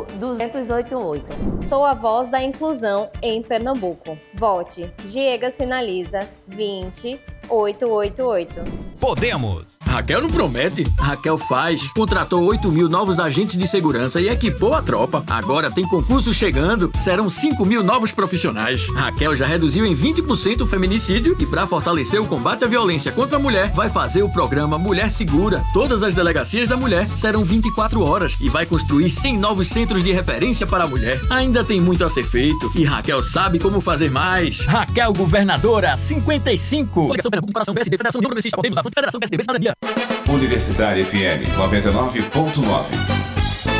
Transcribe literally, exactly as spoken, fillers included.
duzentos e oitenta e oito. Sou a voz da inclusão em Pernambuco. Vote Diega Sinaliza vinte oito oito oito. Podemos! Raquel não promete, Raquel faz. Contratou oito mil novos agentes de segurança e equipou a tropa. Agora tem concurso chegando, serão cinco mil novos profissionais. Raquel já reduziu em vinte por cento o feminicídio e, para fortalecer o combate à violência contra a mulher, vai fazer o programa Mulher Segura. Todas as delegacias da mulher serão vinte e quatro horas e vai construir cem novos centros de referência para a mulher. Ainda tem muito a ser feito e Raquel sabe como fazer mais. Raquel Governadora cinquenta e cinco. Comparação P S D, Federação União Progressista, Podemos, a Federação P S D B, Cidadania. Universitária F M noventa e nove ponto nove.